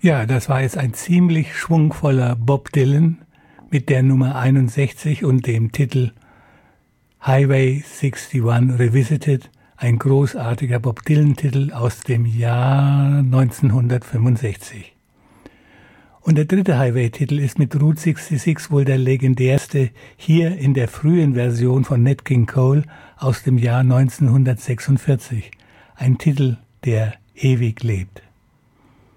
Ja, das war jetzt ein ziemlich schwungvoller Bob Dylan mit der Nummer 61 und dem Titel Highway 61 Revisited, ein großartiger Bob Dylan-Titel aus dem Jahr 1965. Und der dritte Highway-Titel ist mit Route 66 wohl der legendärste, hier in der frühen Version von Nat King Cole aus dem Jahr 1946. Ein Titel, der ewig lebt.